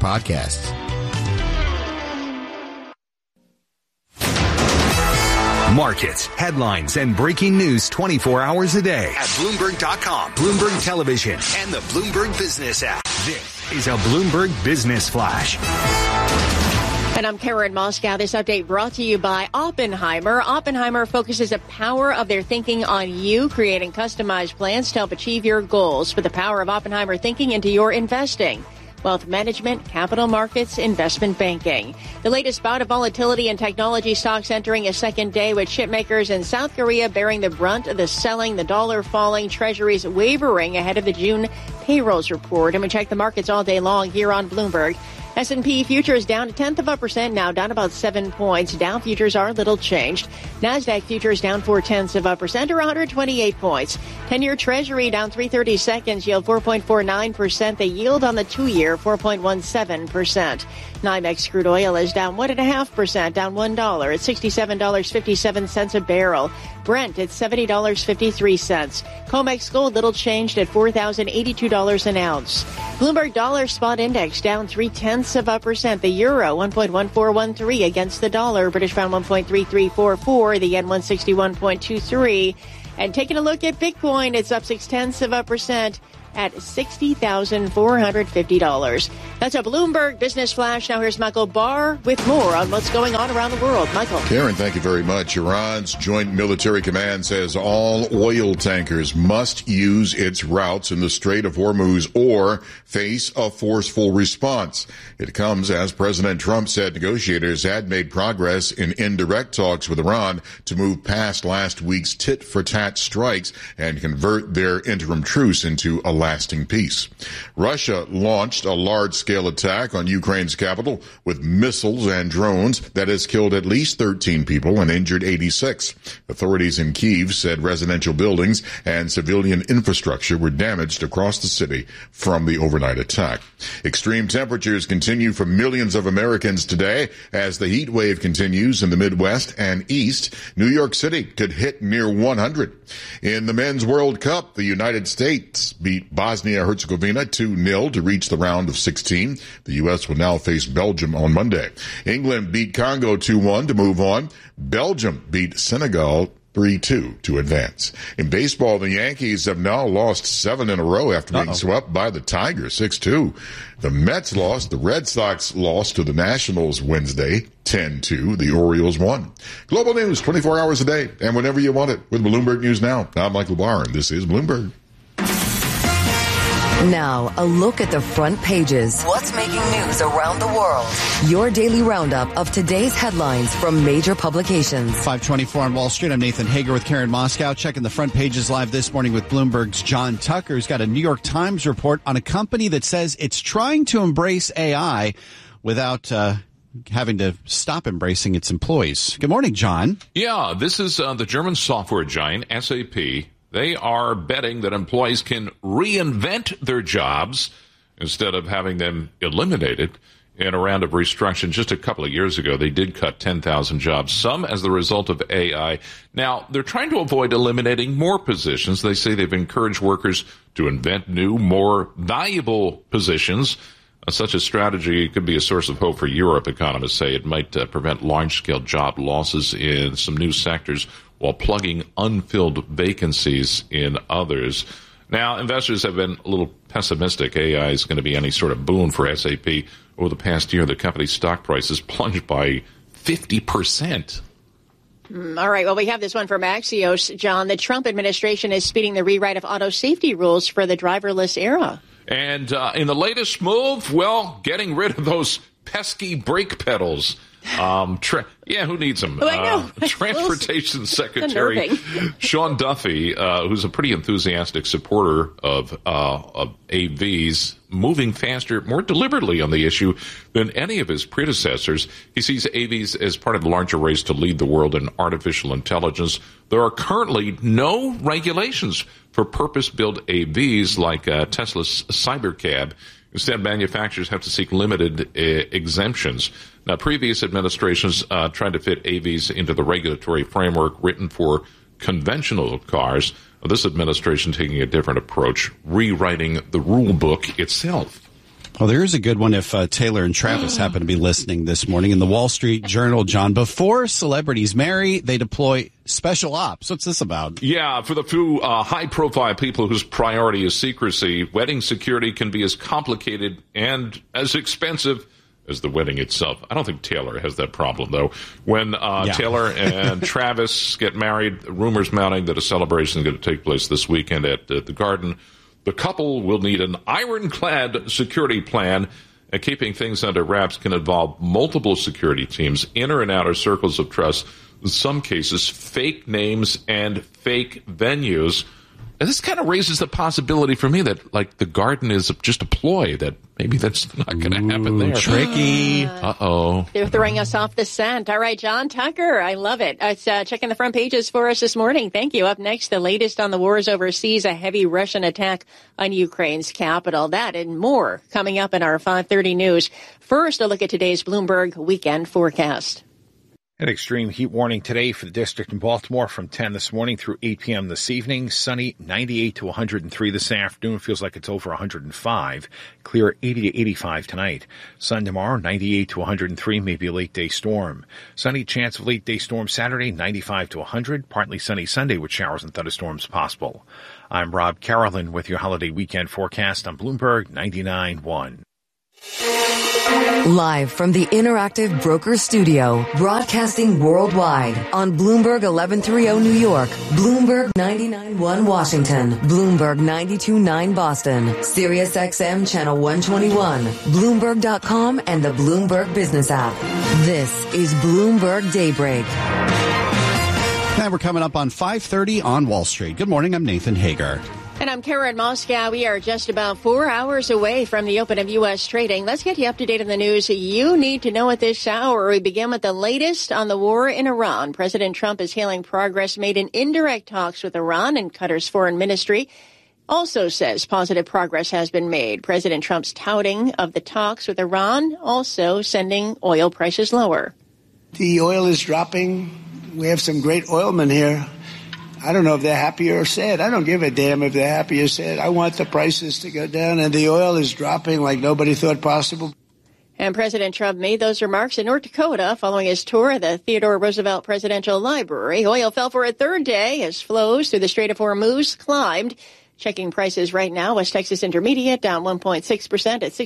podcasts. Markets, headlines, and breaking news 24 hours a day at Bloomberg.com, Bloomberg Television, and the Bloomberg Business app. This is a Bloomberg Business Flash. And I'm Karen Moscow. This update brought to you by Oppenheimer. Oppenheimer focuses the power of their thinking on you, creating customized plans to help achieve your goals. With the power of Oppenheimer thinking into your investing. Wealth management, capital markets, investment banking. The latest bout of volatility in technology stocks entering a second day with chip makers in South Korea bearing the brunt of the selling, the dollar falling, treasuries wavering ahead of the June payrolls report. And we check the markets all day long here on Bloomberg. S&P futures down 0.1%, now down about 7 points. Dow futures are little changed. NASDAQ futures down 0.4%, or 128 points. 10-year Treasury down 3/32, yield 4.49%. The yield on the 2-year, 4.17%. NYMEX crude oil is down 1.5%, down $1 at $67.57 a barrel. Brent at $70.53. COMEX gold little changed at $4,082 an ounce. Bloomberg dollar spot index down 0.3%. The euro 1.1413 against the dollar. British pound 1.3344. The yen 161.23. And taking a look at Bitcoin, it's up 0.6% at $60,450. That's a Bloomberg Business Flash. Now here's Michael Barr with more on what's going on around the world. Michael. Karen, thank you very much. Iran's Joint Military Command says all oil tankers must use its routes in the Strait of Hormuz or face a forceful response. It comes as President Trump said negotiators had made progress in indirect talks with Iran to move past last week's tit-for-tat strikes and convert their interim truce into a lasting peace. Russia launched a large-scale attack on Ukraine's capital with missiles and drones that has killed at least 13 people and injured 86. Authorities in Kyiv said residential buildings and civilian infrastructure were damaged across the city from the overnight attack. Extreme temperatures continue for millions of Americans today as the heat wave continues in the Midwest and East. New York City could hit near 100. In the Men's World Cup, the United States beat Bosnia-Herzegovina 2-0 to reach the round of 16. The U.S. will now face Belgium on Monday. England beat Congo 2-1 to move on. Belgium beat Senegal 3-2 to advance. In baseball, the Yankees have now lost 7 in a row after being swept by the Tigers 6-2. The Mets lost. The Red Sox lost to the Nationals Wednesday 10-2. The Orioles won. Global news 24 hours a day and whenever you want it with Bloomberg News Now. I'm Michael Barr, and this is Bloomberg. Now, a look at the front pages. What's making news around the world? Your daily roundup of today's headlines from major publications. 524 on Wall Street. I'm Nathan Hager with Karen Moscow. Checking the front pages live this morning with Bloomberg's John Tucker, who's got a New York Times report on a company that says it's trying to embrace AI without having to stop embracing its employees. Good morning, John. Yeah, this is the German software giant, SAP. They are betting that employees can reinvent their jobs instead of having them eliminated. In a round of restructuring just a couple of years ago, they did cut 10,000 jobs, some as the result of AI. Now, they're trying to avoid eliminating more positions. They say they've encouraged workers to invent new, more valuable positions. Such a strategy could be a source of hope for Europe, economists say. It might prevent large-scale job losses in some new sectors while plugging unfilled vacancies in others. Now, investors have been a little pessimistic. AI is going to be any sort of boon for SAP. Over the past year, the company's stock prices plunged by 50%. All right. Well, we have this one from Axios, John. The Trump administration is speeding the rewrite of auto safety rules for the driverless era. And in the latest move, well, getting rid of those pesky brake pedals. Who needs them? Transportation Secretary Sean Duffy, who's a pretty enthusiastic supporter of AVs, moving faster, more deliberately on the issue than any of his predecessors. He sees AVs as part of the larger race to lead the world in artificial intelligence. There are currently no regulations for purpose-built AVs like Tesla's Cybercab. Instead, manufacturers have to seek limited exemptions. Now, previous administrations tried to fit AVs into the regulatory framework written for conventional cars. This administration taking a different approach, rewriting the rule book itself. Well, there is a good one if Taylor and Travis happen to be listening this morning. In the Wall Street Journal, John, before celebrities marry, they deploy special ops. What's this about? Yeah, for the few high-profile people whose priority is secrecy, wedding security can be as complicated and as expensive as the wedding itself. I don't think Taylor has that problem, though. When Taylor and Travis get married, rumors mounting that a celebration is going to take place this weekend at the Garden. The couple will need an ironclad security plan, and keeping things under wraps can involve multiple security teams, inner and outer circles of trust, in some cases, fake names and fake venues. And this kind of raises the possibility for me that, like, the Garden is just a ploy, that maybe that's not going to happen there. Tricky. Uh-oh. They're throwing us off the scent. All right, John Tucker, I love it. It's checking the front pages for us this morning. Thank you. Up next, the latest on the wars overseas, a heavy Russian attack on Ukraine's capital. That and more coming up in our 5:30 news. First, a look at today's Bloomberg weekend forecast. An extreme heat warning today for the district in Baltimore from 10 this morning through 8 p.m. this evening. Sunny, 98 to 103 this afternoon. Feels like it's over 105. Clear, 80 to 85 tonight. Sun tomorrow, 98 to 103, maybe a late-day storm. Sunny, chance of late-day storm Saturday, 95 to 100. Partly sunny Sunday with showers and thunderstorms possible. I'm Rob Carolyn with your holiday weekend forecast on Bloomberg 99.1. Live from the Interactive Broker Studio, broadcasting worldwide on Bloomberg 1130 New York, Bloomberg 99.1 Washington, Bloomberg 92.9 Boston, Sirius XM Channel 121, Bloomberg.com, and the Bloomberg Business app. This is Bloomberg Daybreak. And we're coming up on 5:30 on Wall Street. Good morning. I'm Nathan Hager. And I'm Karen Moscow. We are just about 4 hours away from the open of U.S. trading. Let's get you up to date on the news you need to know at this hour. We begin with the latest on the war in Iran. President Trump is hailing progress made in indirect talks with Iran, and Qatar's foreign ministry also says positive progress has been made. President Trump's touting of the talks with Iran also sending oil prices lower. The oil is dropping. We have some great oilmen here. I don't know if they're happy or sad. I don't give a damn if they're happy or sad. I want the prices to go down, and the oil is dropping like nobody thought possible. And President Trump made those remarks in North Dakota following his tour of the Theodore Roosevelt Presidential Library. Oil fell for a third day as flows through the Strait of Hormuz climbed. Checking prices right now, West Texas Intermediate down 1.6% at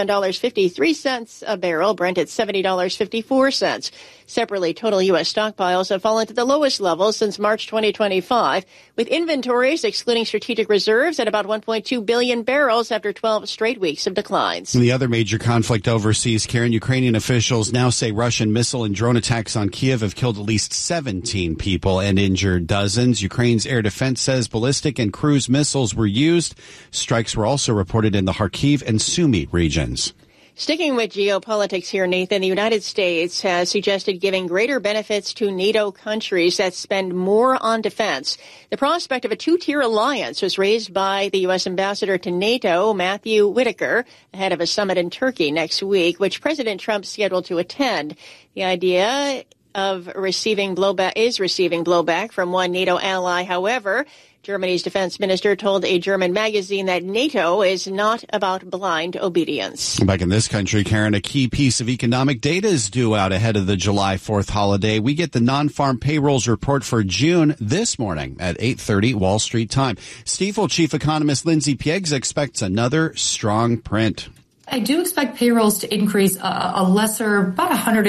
$67.53 a barrel. Brent at $70.54. Separately, total U.S. stockpiles have fallen to the lowest levels since March 2025, with inventories excluding strategic reserves at about 1.2 billion barrels after 12 straight weeks of declines. In the other major conflict overseas, Karen, Ukrainian officials now say Russian missile and drone attacks on Kiev have killed at least 17 people and injured dozens. Ukraine's air defense says ballistic and cruise missiles were used. Strikes were also reported in the Kharkiv and Sumy regions. Sticking with geopolitics here, Nathan, the United States has suggested giving greater benefits to NATO countries that spend more on defense. The prospect of a two-tier alliance was raised by the U.S. ambassador to NATO, Matthew Whitaker, ahead of a summit in Turkey next week, which President Trump is scheduled to attend. The idea of receiving blowback from one NATO ally. However, Germany's defense minister told a German magazine that NATO is not about blind obedience. Back in this country, Karen, a key piece of economic data is due out ahead of the July 4th holiday. We get the non-farm payrolls report for June this morning at 8:30 Wall Street time. Stifel chief economist Lindsay Piegza expects another strong print. I do expect payrolls to increase a lesser, about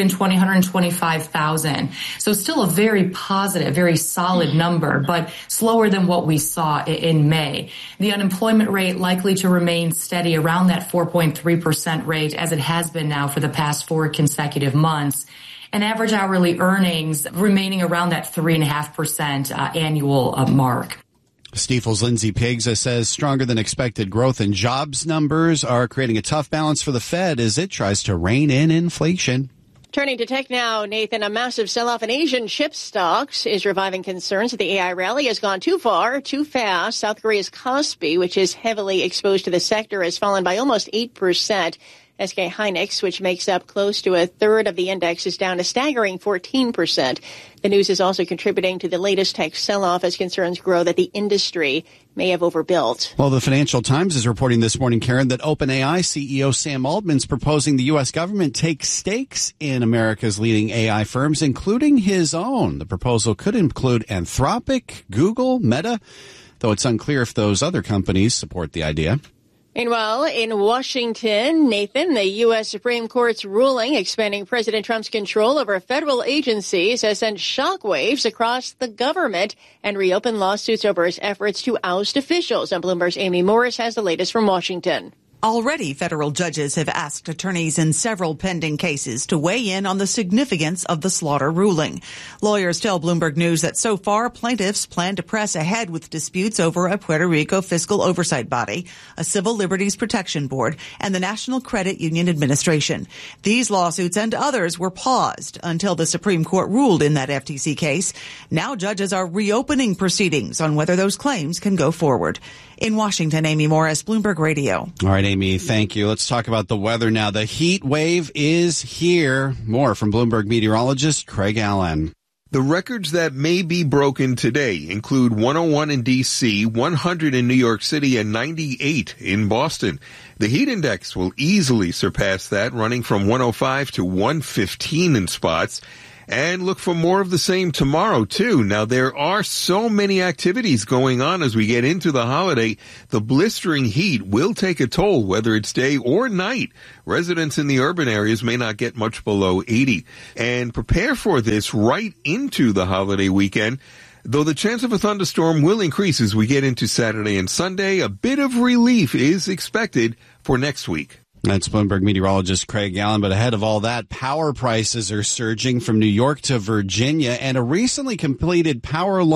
125,000. So still a very positive, very solid number, but slower than what we saw in May. The unemployment rate likely to remain steady around that 4.3% rate as it has been now for the past 4 consecutive months. And average hourly earnings remaining around that 3.5% annual mark. Stifel's Lindsay Piegza says stronger than expected growth in jobs numbers are creating a tough balance for the Fed as it tries to rein in inflation. Turning to tech now, Nathan, a massive sell-off in Asian chip stocks is reviving concerns that the AI rally has gone too far, too fast. South Korea's Kospi, which is heavily exposed to the sector, has fallen by almost 8%. SK Hynix, which makes up close to a third of the index, is down a staggering 14%. The news is also contributing to the latest tech sell-off as concerns grow that the industry may have overbuilt. Well, the Financial Times is reporting this morning, Karen, that OpenAI CEO Sam Altman's proposing the U.S. government take stakes in America's leading AI firms, including his own. The proposal could include Anthropic, Google, Meta, though it's unclear if those other companies support the idea. Meanwhile, in Washington, Nathan, the U.S. Supreme Court's ruling expanding President Trump's control over federal agencies has sent shockwaves across the government and reopened lawsuits over his efforts to oust officials. And Bloomberg's Amy Morris has the latest from Washington. Already, federal judges have asked attorneys in several pending cases to weigh in on the significance of the Slaughter ruling. Lawyers tell Bloomberg News that so far, plaintiffs plan to press ahead with disputes over a Puerto Rico fiscal oversight body, a civil liberties protection board, and the National Credit Union Administration. These lawsuits and others were paused until the Supreme Court ruled in that FTC case. Now judges are reopening proceedings on whether those claims can go forward. In Washington, Amy Morris, Bloomberg Radio. All right, Amy, thank you. Let's talk about the weather now. The heat wave is here. More from Bloomberg meteorologist Craig Allen. The records that may be broken today include 101 in D.C., 100 in New York City, and 98 in Boston. The heat index will easily surpass that, running from 105 to 115 in spots. And look for more of the same tomorrow, too. Now, there are so many activities going on as we get into the holiday. The blistering heat will take a toll, whether it's day or night. Residents in the urban areas may not get much below 80. And prepare for this right into the holiday weekend. Though the chance of a thunderstorm will increase as we get into Saturday and Sunday, a bit of relief is expected for next week. That's Bloomberg meteorologist Craig Allen. But ahead of all that, power prices are surging from New York to Virginia, and a recently completed power